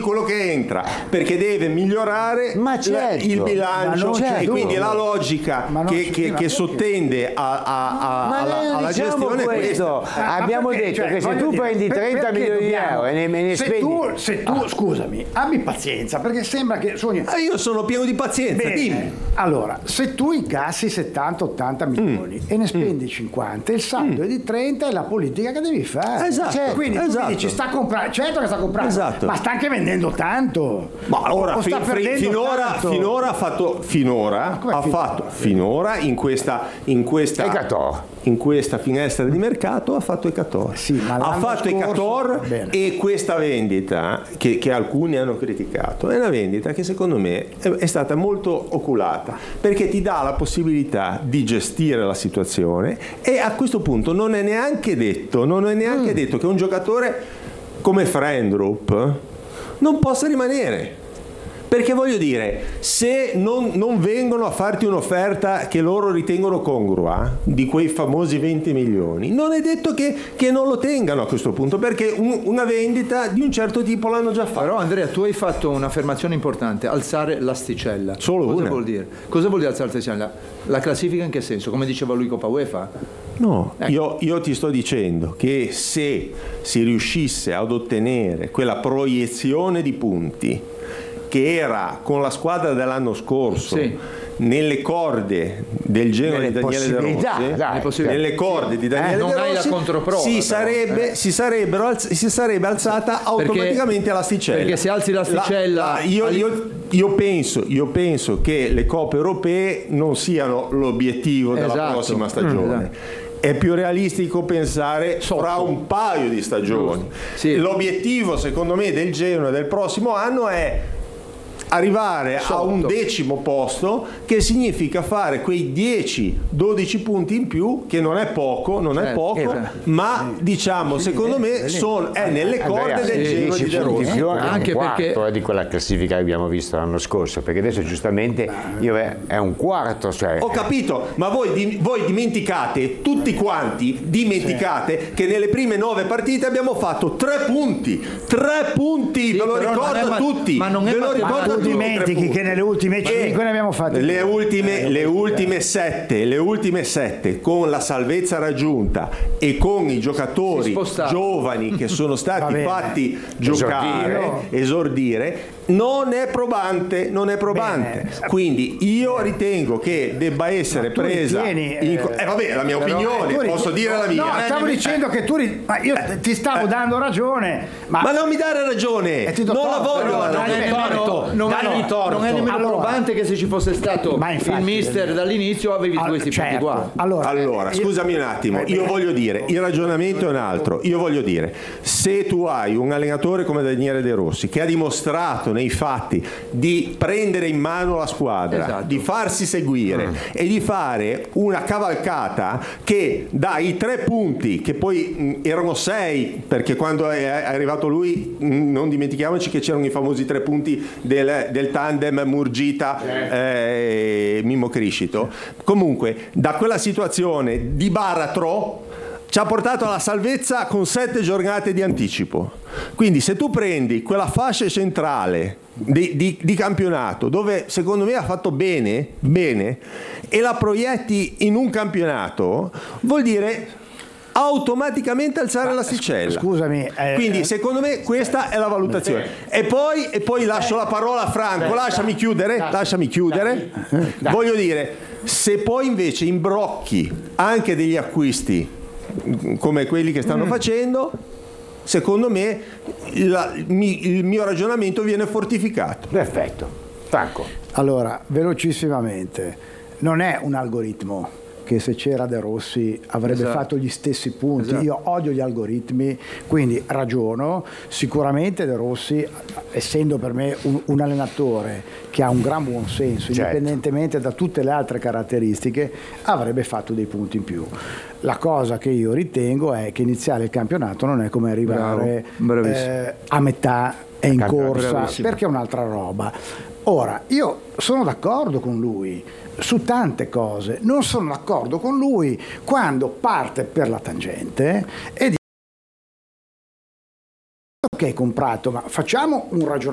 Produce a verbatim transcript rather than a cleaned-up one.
quello che entra, perché deve migliorare ma certo, il bilancio, certo, e quindi la logica che, che, che sottende a, a, a, ma alla, alla diciamo gestione questo. è questa. Abbiamo perché, detto cioè, che se tu dire, prendi per, trenta milioni di euro e ne, ne se spendi tu, se tu ah. scusami, abbi pazienza, perché sembra che sogni. Ah, io sono pieno di pazienza. Bene. Dimmi. Allora, se tu incassi settanta ottanta milioni mm. e ne spendi mm. cinquanta, il saldo mm. è di trenta, è la politica che devi fare. Esatto. Cioè, quindi esatto. tu mi dici sta comprando, certo che sta comprando, esatto. ma sta anche vendendo tanto. Ma ora fi, fi, finora, tanto. finora ha fatto finora ha finora? fatto finora in questa in questa in questa finestra di mercato ha fatto Ecator. Sì, ma ha fatto Ecator e questa vendita che, che alcuni hanno criticato è una vendita che secondo me è, è stata molto oculata, perché ti dà la possibilità di gestire la situazione, e a questo punto non è neanche detto non è neanche mm. detto che un giocatore come Frendrup non possa rimanere. Perché voglio dire, se non, non vengono a farti un'offerta che loro ritengono congrua, di quei famosi venti milioni, non è detto che, che non lo tengano a questo punto, perché un, una vendita di un certo tipo l'hanno già fatta. Però Andrea, tu hai fatto un'affermazione importante, alzare l'asticella. Solo Cosa una. vuol dire? Cosa vuol dire alzare l'asticella? La classifica in che senso? Come diceva lui Coppa UEFA? No, ecco. io, io ti sto dicendo che se si riuscisse ad ottenere quella proiezione di punti che era con la squadra dell'anno scorso, sì, nelle corde del Genoa di Daniele De Rossi, dai, nelle corde di Daniele eh, De Rossi, non hai la controprova, si, sarebbe, eh. si, sarebbero alz- si sarebbe alzata automaticamente perché, l'asticella. Perché se alzi l'asticella... La, la, io, io, io, penso, io penso che le coppe europee non siano l'obiettivo della esatto. prossima stagione. Mm, esatto. È più realistico pensare Sotto. fra un paio di stagioni. Sì. L'obiettivo, secondo me, del Genoa del prossimo anno è arrivare Sotto. a un decimo posto, che significa fare quei dieci dodici punti in più, che non è poco, non è poco, eh, ma diciamo secondo me sono, è nelle corde eh, del Genoa di De Rossi, anche perché di quella classifica che abbiamo visto l'anno scorso, perché adesso giustamente io è un quarto, cioè... Ho capito, ma voi, voi dimenticate, tutti quanti dimenticate sì. che nelle prime nove partite abbiamo fatto tre punti, tre punti, sì, ve lo ricordo ma, tutti, ma non è ve lo ricordo tu dimentichi che nelle ultime cinque ne abbiamo fatte le ultime, eh, le ultime sette le ultime sette con la salvezza raggiunta e con i giocatori giovani che sono stati fatti giocare, esordire, esordire non è probante, non è probante. Bene. Quindi io ritengo che debba essere presa ritieni, in... eh, vabbè, la mia opinione, eh, posso dire la mia. No, stavo eh, dicendo eh, che tu ri... ma io eh, ti stavo eh, dando ragione, ma... ma non mi dare ragione, non torto, la voglio la non è torto, non, no, è, torto. non è nemmeno allora, probante che se ci fosse stato infatti, il mister dall'inizio avevi allora, questi certo. punti qua. Allora, allora io, scusami un attimo, io voglio dire, il ragionamento è un altro. Io voglio dire, se tu hai un allenatore come Daniele De Rossi che ha dimostrato nei fatti di prendere in mano la squadra, esatto. di farsi seguire mm. e di fare una cavalcata che dai tre punti, che poi mh, erano sei, perché quando è arrivato lui mh, non dimentichiamoci che c'erano i famosi tre punti del, del tandem Murgita eh, Mimmo Criscito. Comunque da quella situazione di baratro ci ha portato alla salvezza con sette giornate di anticipo. Quindi se tu prendi quella fascia centrale di, di, di campionato, dove secondo me ha fatto bene, bene, e la proietti in un campionato, vuol dire automaticamente alzare l'asticella. Scusami. Eh, Quindi secondo me questa è la valutazione. E poi, e poi lascio la parola a Franco, lasciami chiudere, lasciami chiudere. Voglio dire, se poi invece imbrocchi anche degli acquisti come quelli che stanno mm. facendo, secondo me la, mi, il mio ragionamento viene fortificato. Perfetto. Franco. Allora, velocissimamente, non è un algoritmo che se c'era De Rossi avrebbe esatto. fatto gli stessi punti. Esatto. Io odio gli algoritmi, quindi ragiono. Sicuramente De Rossi, essendo per me un, un allenatore che ha un gran buon senso, certo. indipendentemente da tutte le altre caratteristiche, avrebbe fatto dei punti in più. La cosa che io ritengo è che iniziare il campionato non è come arrivare eh, a metà e in corsa, bravissimo. Perché è un'altra roba. Ora, io sono d'accordo con lui su tante cose, non sono d'accordo con lui quando parte per la tangente e dice che hai comprato, ma facciamo un ragionamento